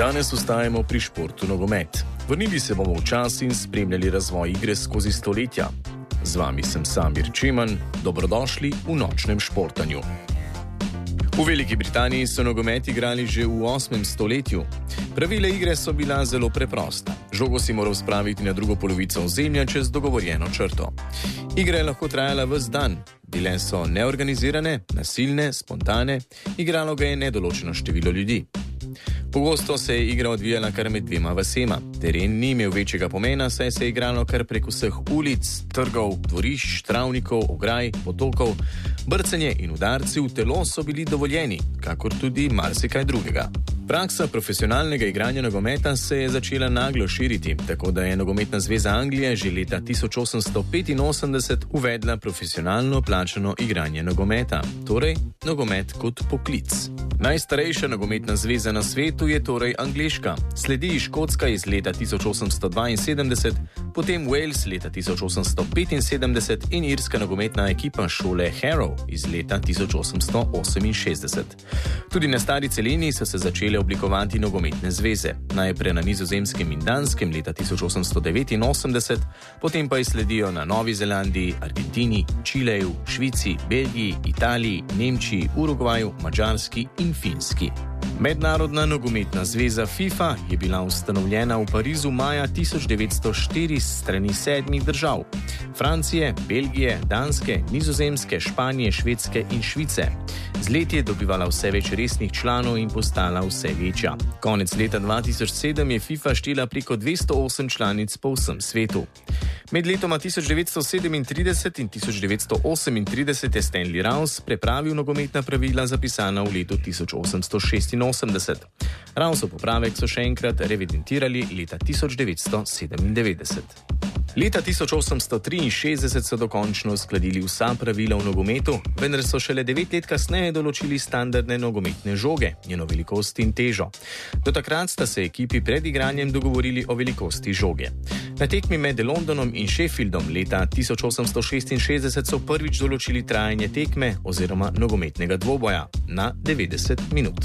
Danes ostajamo pri športu nogomet. Vrnili se bomo v čas in spremljali razvoj igre skozi stoletja. Z vami sem Samir Čeman, dobrodošli v nočnem športanju. V Veliki Britaniji so nogomet igrali že v 8. stoletju. Pravila igre so bila zelo preprosta. Žogo si moral spraviti na drugo polovico ozemlja čez dogovorjeno črto. Igra je lahko trajala ves dan. Bile so neorganizirane, nasilne, spontane, igralo ga je nedoločeno število ljudi. Pogosto se je igra odvijala kar med dvema vasema. Teren ni imel večjega pomena, saj se je igralo kar prek vseh ulic, trgov, dvorišč, travnikov, ograj, potokov. Brcanje in udarci v telo so bili dovoljeni, kakor tudi marsikaj drugega. Praksa profesionalnega igranja nogometa se je začela naglo širiti, tako da je Nogometna zveza Anglije že leta 1885 uvedla profesionalno plačano igranje nogometa, torej nogomet kot poklic. Najstarejša nogometna zveza na svetu je torej angleška, sledi Škotska iz leta 1872, potem Wales leta 1875 in irska nogometna ekipa šole Harrow iz leta 1868. Tudi na stari celini so se začele oblikovati nogometne zveze, najprej na Nizozemskem in Danskem leta 1889, potem pa jih sledijo na Novi Zelandiji, Argentini, Čileju, Švici, Belgiji, Italiji, Nemčiji, Urugvaju, Madžarski in Finski. Mednarodna nogometna zveza FIFA je bila ustanovljena v Parizu maja 1904 s strani 7 držav: Francije, Belgije, Danske, Nizozemske, Španije, Švedske in Švice. Z leti je dobivala vse več resnih članov in postala vse večja. Konec leta 2007 je FIFA štela preko 208 članic po vsem svetu. Med letoma 1937 in 1938 je Stanley Rouse prepravil nogometna pravila zapisana v letu 1886. Rousov popravek so še enkrat revidentirali leta 1997. Leta 1863 so dokončno uskladili vsa pravila v nogometu, vendar so šele 9 let kasneje določili standardne nogometne žoge, njeno velikost in težo. Do takrat sta se ekipi pred igranjem dogovorili o velikosti žoge. Na tekmi med Londonom in Sheffieldom leta 1866 so prvič določili trajanje tekme oziroma nogometnega dvoboja na 90 minut.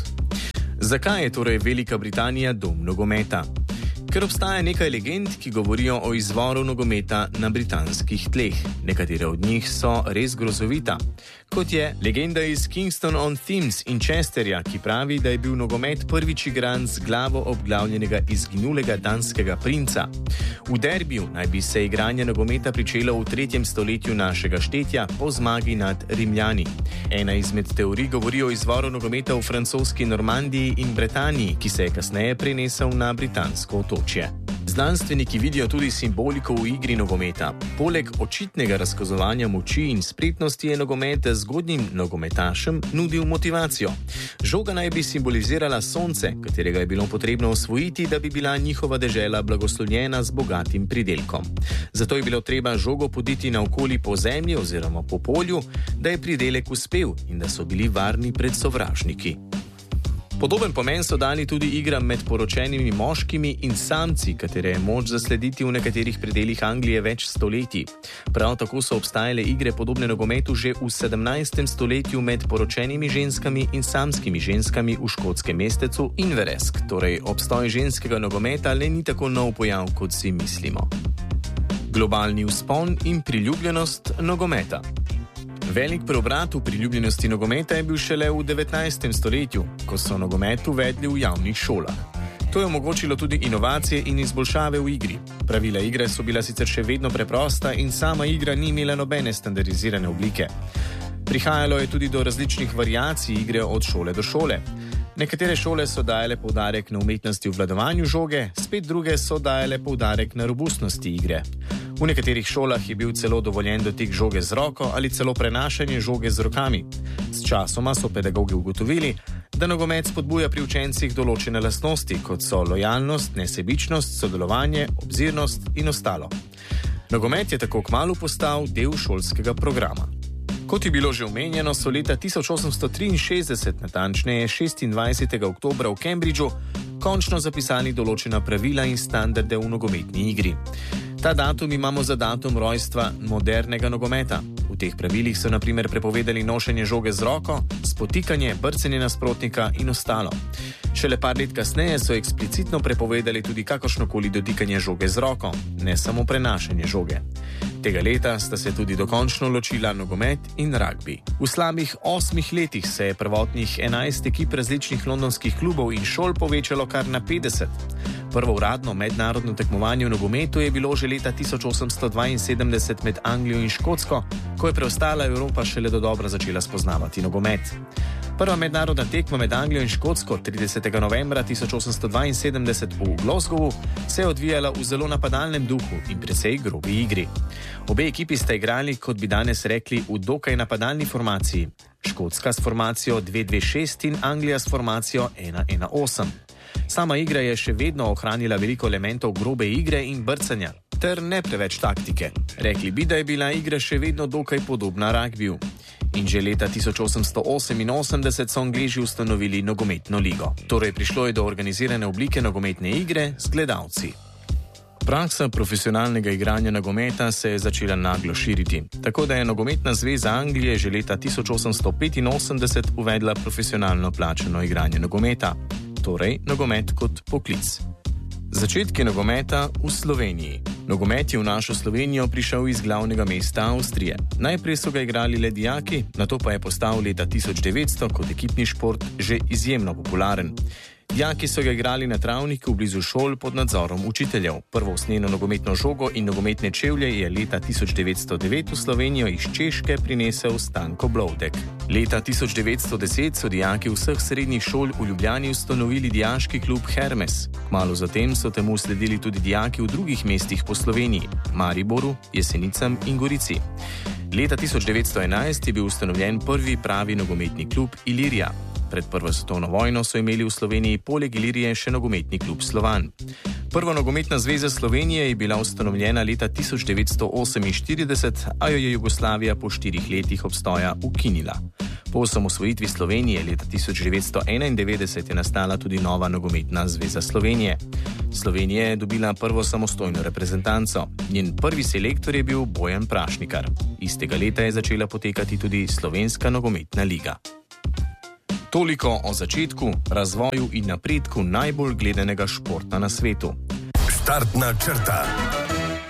Zakaj je torej Velika Britanija dom nogometa? Ker obstaja nekaj legend, ki govorijo o izvoru nogometa na britanskih tleh. Nekatere od njih so res grozovita. Kot je legenda iz Kingston on Thames in Chesterja, ki pravi, da je bil nogomet prvič igran z glavo obglavljenega izginulega danskega princa. V derbiju naj bi se igranje nogometa pričelo v 3. stoletju našega štetja po zmagi nad Rimljani. Ena izmed teorij govori o izvoru nogometa v francoski Normandiji in Bretaniji, ki se je kasneje prenesel na britansko otočje. Znanstveniki vidijo tudi simboliko v igri nogometa. Poleg očitnega razkazovanja moči in spretnosti je nogomet zgodnjim nogometašem nudil motivacijo. Žoga naj bi simbolizirala sonce, katerega je bilo potrebno osvojiti, da bi bila njihova dežela blagoslovljena z bogatim pridelkom. Zato je bilo treba žogo poditi naokoli po zemlji oziroma po polju, da je pridelek uspel in da so bili varni pred sovražniki. Podoben pomen so dali tudi igram med poročenimi moškimi in samci, katere je moč zaslediti v nekaterih predelih Anglije več stoletij. Prav tako so obstajale igre podobne nogometu že v 17. stoletju med poročenimi ženskami in samskimi ženskami v škotskem mestecu Inveresk, torej obstoj ženskega nogometa le ni tako nov pojav, kot si mislimo. Globalni vzpon in priljubljenost nogometa. Velik preobrat v priljubljenosti nogometa je bil šele v 19. stoletju, ko so nogomet uvedli v javnih šolah. To je omogočilo tudi inovacije in izboljšave v igri. Pravila igre so bila sicer še vedno preprosta in sama igra ni imela nobene standardizirane oblike. Prihajalo je tudi do različnih variacij igre od šole do šole. Nekatere šole so dajale poudarek na umetnosti v vladovanju žoge, spet druge so dajale poudarek na robustnosti igre. V nekaterih šolah je bil celo dovoljen dotik žoge z roko ali celo prenašanje žoge z rokami. S časoma so pedagogi ugotovili, da nogomet spodbuja pri učencih določene lastnosti, kot so lojalnost, nesebičnost, sodelovanje, obzirnost in ostalo. Nogomet je tako kmalu postal del šolskega programa. Kot je bilo že omenjeno, so leta 1863, natančneje 26. oktobra v Cambridgeu, končno zapisali določena pravila in standarde v nogometni igri. Ta datum imamo za datum rojstva modernega nogometa. V teh pravilih so na primer prepovedali nošenje žoge z roko, spotikanje, brcanje nasprotnika in ostalo. Šele par let kasneje so eksplicitno prepovedali tudi kakršnokoli dotikanje žoge z roko, ne samo prenašanje žoge. Tega leta sta se tudi dokončno ločila nogomet in ragbi. V slabih 8 letih se je prvotnih 11 ekip različnih londonskih klubov in šol povečalo kar na 50. Prvo uradno mednarodno tekmovanje v nogometu je bilo že leta 1872 med Anglijo in Škotsko, ko je preostala Evropa šele dodobra začela spoznavati nogomet. Prva mednarodna tekma med Anglijo in Škotsko 30. novembra 1872 v Glasgowu se je odvijala v zelo napadalnem duhu in precej grobi igri. Obe ekipi sta igrali, kot bi danes rekli, v dokaj napadalni formaciji. Škotska s formacijo 2-2-6 in Anglija s formacijo 1-1-8. Sama igra je še vedno ohranila veliko elementov grobe igre in brcanja, ter ne preveč taktike. Rekli bi, da je bila igra še vedno dokaj podobna ragbiju. In že leta 1888 so Angleži ustanovili nogometno ligo. Torej prišlo je do organizirane oblike nogometne igre z gledalci. Praksa profesionalnega igranja nogometa se je začela naglo širiti, tako da je Nogometna zveza Anglije že leta 1885 uvedla profesionalno plačano igranje nogometa, torej nogomet kot poklic. Začetki nogometa v Sloveniji. Nogomet je v našo Slovenijo prišel iz glavnega mesta Avstrije. Najprej so ga igrali le dijaki, nato pa je postal leta 1900 kot ekipni šport že izjemno popularen. Dijaki so ga igrali na travniku blizu šol pod nadzorom učiteljev. Prvo usnjeno nogometno žogo in nogometne čevlje je leta 1909 v Slovenijo iz Češke prinesel Stanko Blovdek. Leta 1910 so dijaki vseh srednjih šol v Ljubljani ustanovili dijaški klub Hermes. Kmalu zatem so temu sledili tudi dijaki v drugih mestih po Sloveniji, Mariboru, Jesenicam in Gorici. Leta 1911 je bil ustanovljen prvi pravi nogometni klub Ilirija. Pred Prvo svetovno vojno so imeli v Sloveniji poleg Ilirije še nogometni klub Slovan. Prva nogometna zveza Slovenije je bila ustanovljena leta 1948, a jo je Jugoslavija po 4 letih obstoja ukinila. Po osamosvojitvi Slovenije leta 1991 je nastala tudi nova nogometna zveza Slovenije. Slovenija je dobila prvo samostojno reprezentanco. Njen prvi selektor je bil Bojan Prašnikar. Istega leta je začela potekati tudi Slovenska nogometna liga. Toliko o začetku, razvoju in napredku najbolj gledanega športa na svetu. Startna črta.